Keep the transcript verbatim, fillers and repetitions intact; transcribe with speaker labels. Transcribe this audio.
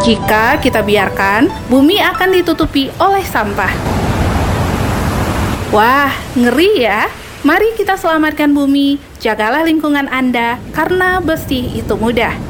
Speaker 1: Jika kita biarkan, bumi akan ditutupi oleh sampah. Wah, ngeri ya. Mari kita selamatkan bumi, jagalah lingkungan Anda, karena bersih itu mudah.